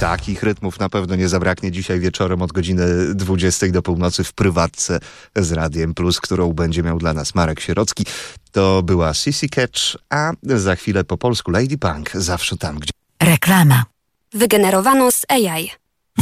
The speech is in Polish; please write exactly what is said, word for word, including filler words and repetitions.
Takich rytmów na pewno nie zabraknie dzisiaj wieczorem od godziny dwudziestej do północy w prywatce z Radiem Plus, którą będzie miał dla nas Marek Sierocki. To była Sissy Catch, a za chwilę po polsku Lady Punk, zawsze tam, gdzie... Reklama. Wygenerowano z A I.